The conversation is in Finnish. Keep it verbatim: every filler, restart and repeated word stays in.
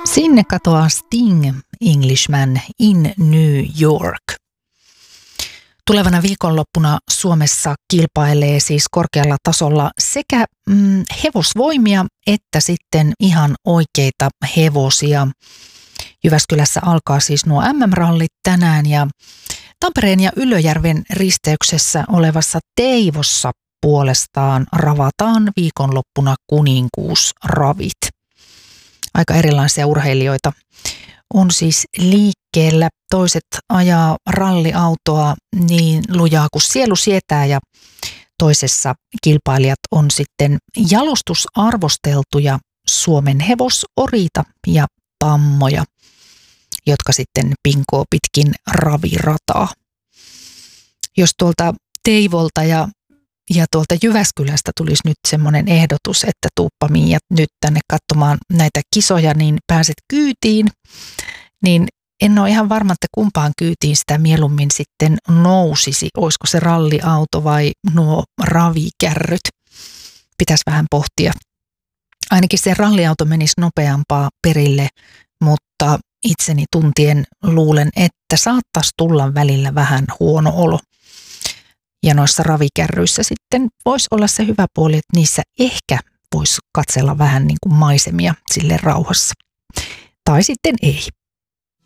Sinne katoaa Sting, Englishman in New York. Tulevana viikonloppuna Suomessa kilpailee siis korkealla tasolla sekä mm, hevosvoimia että sitten ihan oikeita hevosia. Jyväskylässä alkaa siis nuo äm äm-rallit tänään ja Tampereen ja Ylöjärven risteyksessä olevassa Teivossa puolestaan ravataan viikonloppuna kuninkuusravit. Aika erilaisia urheilijoita on siis liikkeellä. Toiset ajaa ralliautoa niin lujaa kuin sielu sietää ja toisessa kilpailijat on sitten jalostusarvosteltuja Suomen hevosoriita ja pammoja, jotka sitten pinkoo pitkin ravirataa. Jos tuolta Teivolta ja Ja tuolta Jyväskylästä tulisi nyt semmoinen ehdotus, että tuuppa Miia nyt tänne katsomaan näitä kisoja, niin pääset kyytiin. Niin en ole ihan varma, että kumpaan kyytiin sitä mieluummin sitten nousisi. Olisiko se ralliauto vai nuo ravikärryt? Pitäisi vähän pohtia. Ainakin se ralliauto menisi nopeampaa perille, mutta itseni tuntien luulen, että saattaisi tulla välillä vähän huono olo. Ja noissa ravikärryissä sitten voisi olla se hyvä puoli, että niissä ehkä voisi katsella vähän niin kuin maisemia sille rauhassa. Tai sitten ei.